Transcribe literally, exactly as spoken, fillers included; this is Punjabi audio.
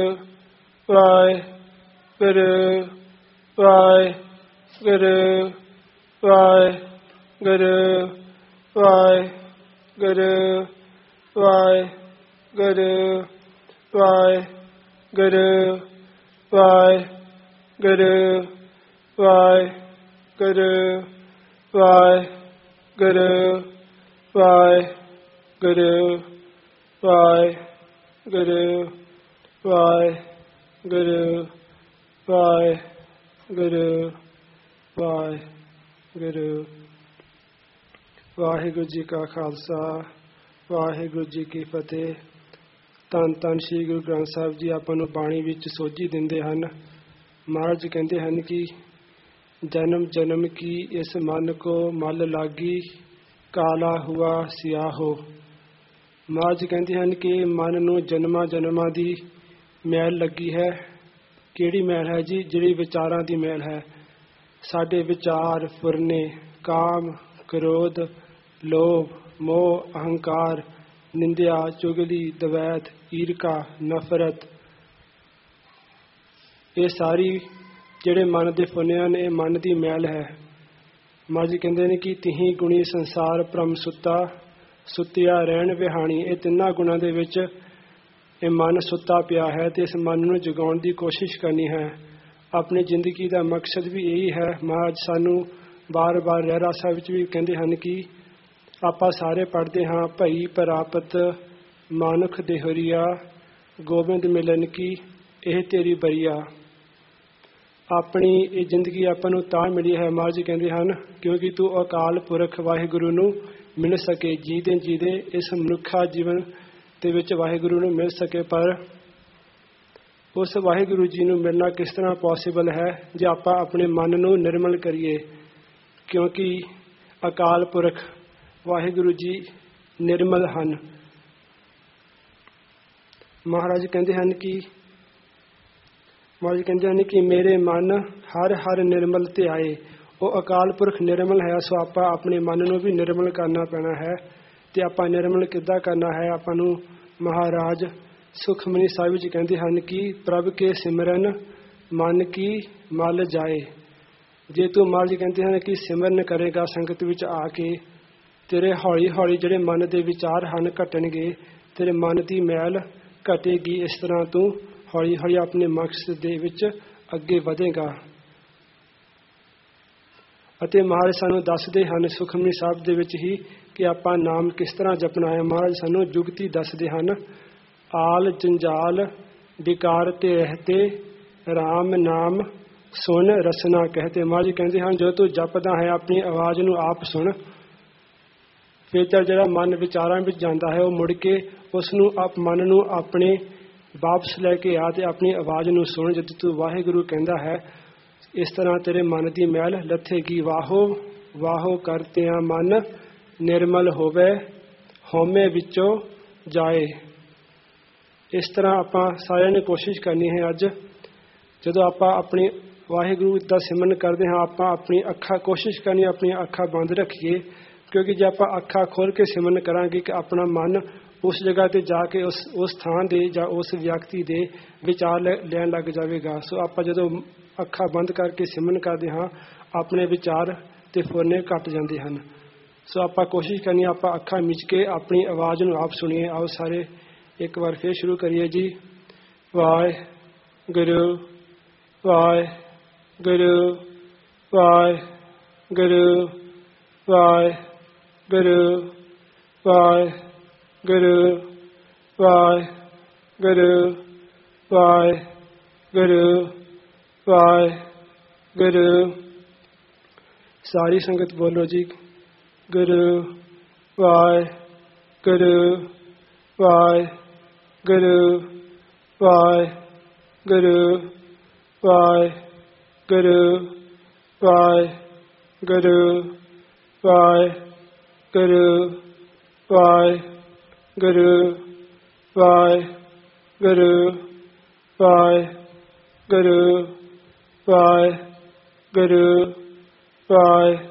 Vaheguru, Vaheguru, Vaheguru, Vaheguru, Vaheguru, Vaheguru, Vaheguru, Vaheguru, Vaheguru, Vaheguru, Vaheguru, Vaheguru, Vaheguru, Vaheguru। Waheguru ji ਕਾ ਖਾਲਸਾ, ਵਾਹਿਗੁਰੂ ਜੀ ਕੀ ਫਤਿਹ। ਧੰਨ ਧੰਨ ਸ਼੍ਰੀ ਗੁਰੂ ਗ੍ਰੰਥ ਸਾਹਿਬ ਜੀ ਆਪਾਂ ਨੂੰ ਬਾਣੀ ਵਿੱਚ ਸੋਝੀ ਦਿੰਦੇ ਹਨ। ਮਹਾਰਾਜ ਕਹਿੰਦੇ ਹਨ ਕਿ ਜਨਮ ਜਨਮ ਕੀ ਇਸ ਮਨ ਕੋ ਮਲ ਲਾਗੀ, ਕਾਲਾ ਹੁਆ ਸਿਆਹੋ। ਮਹਾਰਾਜ ਕਹਿੰਦੇ ਹਨ ਕਿ ਮਨ ਨੂੰ ਜਨਮਾਂ ਜਨਮਾਂ ਦੀ ਮੈਲ ਲੱਗੀ ਹੈ। ਕਿਹੜੀ ਮੈਲ ਹੈ ਜੀ? ਜਿਹੜੀ ਵਿਚਾਰਾਂ ਦੀ ਮੈਲ ਹੈ। ਸਾਡੇ ਵਿਚਾਰ ਫੁਰਨੇ, ਕਾਮ, ਕ੍ਰੋਧ, ਲੋਭ, ਮੋਹ, ਅਹੰਕਾਰ, ਨਿੰਦਿਆ, ਚੁਗਲੀ, ਦਵੈਤ, ਈਰਖਾ, ਨਫ਼ਰਤ, ਇਹ ਸਾਰੀ ਜਿਹੜੇ ਮਨ ਦੇ ਫੁਰਨੇ ਨੇ, ਇਹ ਮਨ ਦੀ ਮੈਲ ਹੈ। ਮਾਂ ਜੀ ਕਹਿੰਦੇ ਨੇ ਕਿ ਤਿਹੀਂ ਗੁਣੀ ਸੰਸਾਰ ਭ੍ਰਮ ਸੁੱਤਾ, ਸੁੱਤਿਆ ਰਹਿਣ ਵਿਹਾਣੀ। ਇਹ ਤਿੰਨਾਂ ਗੁਣਾਂ ਦੇ ਵਿੱਚ ਇਹ ਮਨ ਸੁੱਤਾ ਪਿਆ ਹੈ ਤੇ ਇਸ ਮਨ ਨੂੰ ਜਗਾਉਣ ਦੀ ਕੋਸ਼ਿਸ਼ ਕਰਨੀ ਹੈ। ਆਪਣੀ ਜ਼ਿੰਦਗੀ ਦਾ ਮਕਸਦ ਵੀ ਇਹੀ ਹੈ। ਮਹਾਰਾਜ ਸਾਨੂੰ ਬਾਰ ਬਾਰ ਰਹਿਰਾਸ ਸਾਹਿਬ ਵਿੱਚ ਵੀ ਕਹਿੰਦੇ ਹਨ ਕਿ ਆਪਾਂ ਸਾਰੇ ਪੜ੍ਹਦੇ ਹਾਂ, ਭਈ ਪ੍ਰਾਪਤ ਮਾਨੁਖ ਦੇਹਰੀਆ, ਗੋਬਿੰਦ ਮਿਲਨ ਕੀ ਇਹ ਤੇਰੀ ਬਰੀਆ। ਆਪਣੀ ਇਹ ਜ਼ਿੰਦਗੀ ਆਪਾਂ ਨੂੰ ਤਾਂ ਮਿਲੀ ਹੈ, ਮਹਾਰਾਜ ਜੀ ਕਹਿੰਦੇ ਹਨ, ਕਿਉਂਕਿ ਤੂੰ ਅਕਾਲ ਪੁਰਖ ਵਾਹਿਗੁਰੂ ਨੂੰ ਮਿਲ ਸਕੇ। ਜੀਦੇ ਜੀਦੇ ਇਸ ਮਨੁੱਖਾ ਜੀਵਨ ਦੇ ਵਿੱਚ ਵਾਹਿਗੁਰੂ ਨੂੰ ਮਿਲ ਸਕੇ। ਪਰ ਉਸ ਵਾਹਿਗੁਰੂ ਜੀ ਨੂੰ ਮਿਲਣਾ ਕਿਸ ਤਰ੍ਹਾਂ ਪੋਸੀਬਲ ਹੈ? ਜੇ ਆਪਾਂ ਆਪਣੇ ਮਨ ਨੂੰ ਨਿਰਮਲ ਕਰੀਏ, ਕਿਉਂਕਿ ਅਕਾਲ ਪੁਰਖ ਵਾਹਿਗੁਰੂ ਜੀ ਨਿਰਮਲ ਹਨ। ਮਹਾਰਾਜ ਕਹਿੰਦੇ ਹਨ ਕਿ ਮਹਾਰਾਜ ਕਹਿੰਦੇ ਹਨ ਕਿ ਮੇਰੇ ਮਨ ਹਰ ਹਰ ਨਿਰਮਲ ਤੇ ਆਏ। ਉਹ ਅਕਾਲ ਪੁਰਖ ਨਿਰਮਲ ਹੈ, ਸੋ ਆਪਾਂ ਆਪਣੇ ਮਨ ਨੂੰ ਵੀ ਨਿਰਮਲ ਕਰਨਾ ਪੈਣਾ ਹੈ। ਤੇ ਆਪਾਂ ਨਿਰਮਲ ਕਿੱਦਾਂ ਕਰਨਾ ਹੈ? ਆਪਾਂ ਨੂੰ ਮਹਾਰਾਜ ਸੁਖਮਨੀ ਸਾਹਿਬ ਵਿੱਚ ਕਹਿੰਦੇ ਹਨ ਕਿ ਪ੍ਰਭ ਕੇ ਸਿਮਰਨ ਮਨ ਕੀ ਮਲ ਜਾਏ। ਜੇ ਤੂੰ ਮਹਾਰਾਜ ਕਹਿੰਦੇ ਹਨ ਕਿ ਸਿਮਰਨ ਕਰੇਗਾ ਸੰਗਤ ਵਿੱਚ ਆ ਕੇ, ਤੇਰੇ ਹੌਲੀ ਹੌਲੀ ਜਿਹੜੇ ਮਨ ਦੇ ਵਿਚਾਰ ਹਨ ਘਟਣਗੇ, ਤੇਰੇ ਮਨ ਦੀ ਮੈਲ ਘਟੇਗੀ। ਇਸ ਤਰ੍ਹਾਂ ਤੂੰ ਹੌਲੀ ਹੌਲੀ ਆਪਣੇ ਮਕਸਦ ਦੇ ਵਿੱਚ ਅੱਗੇ ਵਧੇਗਾ। ਅਤੇ ਮਹਾਰਾਜ ਸਾਨੂੰ ਦੱਸਦੇ ਹਨ ਸੁਖਮਨੀ ਸਾਹਿਬ ਦੇ ਵਿੱਚ ਹੀ ਕਿ ਆਪਾਂ ਨਾਮ ਕਿਸ ਤਰ੍ਹਾਂ ਜਪਣਾ ਹੈ। ਮਹਾਰਾਜ ਸਾਨੂੰ ਜੁਗਤੀ ਦੱਸਦੇ ਹਨ। ਆਲ ਜੰਜਾਲ ਵਿਕਾਰ ਤੇ ਰਹਤੇ, ਰਾਮ ਨਾਮ ਸੁਣ ਰਸਨਾ ਕਹਤੇ। ਮਹਾਰਾਜ ਜੀ ਕਹਿੰਦੇ ਹਨ, ਜਦੋਂ ਤੂੰ ਜਪਦਾ ਹੈ ਆਪਣੀ ਆਵਾਜ਼ ਨੂੰ ਆਪ ਸੁਣ। ਫਿਰ ਤਾਂ ਜਿਹੜਾ ਮਨ ਵਿਚਾਰਾਂ ਵਿੱਚ ਜਾਂਦਾ ਹੈ ਉਹ ਮੁੜ ਕੇ ਉਸ ਨੂੰ ਆਪ ਮਨ ਨੂੰ ਆਪਣੇ ਵਾਪਸ ਲੈ ਕੇ ਆ ਤੇ ਆਪਣੀ ਆਵਾਜ਼ ਨੂੰ ਸੁਣ। ਜਦੋਂ ਤੂੰ ਵਾਹਿਗੁਰੂ ਕਹਿੰਦਾ ਹੈ, ਇਸ ਤਰ੍ਹਾਂ ਤੇਰੇ ਮਨ ਦੀ ਮੈਲ ਲੱਥੇਗੀ। ਵਾਹੋ ਵਾਹੋ ਕਰਤਿਆਂ ਮਨ ਨਿਰਮਲ ਹੋਵੇ, ਹਉਮੈ ਵਿੱਚੋਂ ਜਾਏ। ਇਸ ਤਰ੍ਹਾਂ ਆਪਾਂ ਸਾਰਿਆਂ ਨੇ ਕੋਸ਼ਿਸ਼ ਕਰਨੀ ਹੈ। ਅੱਜ ਜਦੋਂ ਆਪਾਂ ਆਪਣੀ ਵਾਹਿਗੁਰੂ ਦਾ ਸਿਮਰਨ ਕਰਦੇ ਹਾਂ, ਆਪਾਂ ਆਪਣੀ ਅੱਖਾਂ ਕੋਸ਼ਿਸ਼ ਕਰਨੀ ਆਪਣੀਆਂ ਅੱਖਾਂ ਬੰਦ ਰੱਖੀਏ। ਕਿਉਂਕਿ ਜੇ ਆਪਾਂ ਅੱਖਾਂ ਖੋਲ੍ਹ ਕੇ ਸਿਮਰਨ ਕਰਾਂਗੇ ਕਿ ਆਪਣਾ ਮਨ ਉਸ ਜਗ੍ਹਾ ਤੇ ਜਾ ਕੇ ਉਸ ਉਸ ਥਾਂ ਦੇ ਜਾਂ ਉਸ ਵਿਅਕਤੀ ਦੇ ਵਿਚਾਰ ਲੈਣ ਲੱਗ ਜਾਵੇਗਾ। ਸੋ ਆਪਾਂ ਜਦੋਂ ਅੱਖਾਂ ਬੰਦ ਕਰਕੇ ਸਿਮਰਨ ਕਰਦੇ ਹਾਂ, ਆਪਣੇ ਵਿਚਾਰ ਤੇ ਫੁਰਨੇ ਘਟ ਜਾਂਦੇ ਹਨ। ਸੋ ਆਪਾਂ ਕੋਸ਼ਿਸ਼ ਕਰਨੀ, ਆਪਾਂ ਅੱਖਾਂ ਮੀਚ ਕੇ ਆਪਣੀ ਆਵਾਜ਼ ਨੂੰ ਆਪ ਸੁਣੀਏ। ਆਓ ਸਾਰੇ ਇੱਕ ਵਾਰ ਫਿਰ ਸ਼ੁਰੂ ਕਰੀਏ ਜੀ। ਵਾਹਿਗੁਰੂ ਵਾਹਿਗੁਰੂ ਵਾਹਿਗੁਰੂ ਵਾਹਿਗੁਰੂ ਵਾਹਿਗੁਰੂ ਵਾਹਿਗੁਰੂ ਵਾਹਿਗੁਰੂ ਵਾਹਿਗੁਰੂ। ਸਾਰੀ ਸੰਗਤ ਬੋਲੋ ਜੀ। ਗੁਰੂ ਵਾਹਿਗੁਰੂ ਵਾਹਿਗੁਰੂ ਵਾਹਿਗੁਰੂ ਵਾਹਿਗੁਰੂ ਵਾਹਿਗੁਰੂ ਵਾਹਿਗੁਰੂ ਵਾਹਿਗੁਰੂ ਵਾਹਿਗੁਰੂ ਵਾਹਿਗੁਰੂ ਵਾਹਿਗੁਰੂ ਵਾਹਿਗੁਰੂ ਵਾਹਿ